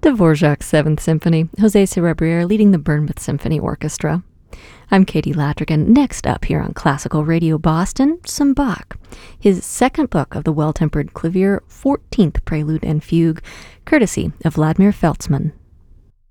Dvorak's Seventh Symphony, Jose Cerebrier leading the Bournemouth Symphony Orchestra. I'm Katie Lattrigan. Next up here on Classical Radio Boston, some Bach. His second book of the Well-Tempered Clavier, 14th Prelude and Fugue, courtesy of Vladimir Feltzman.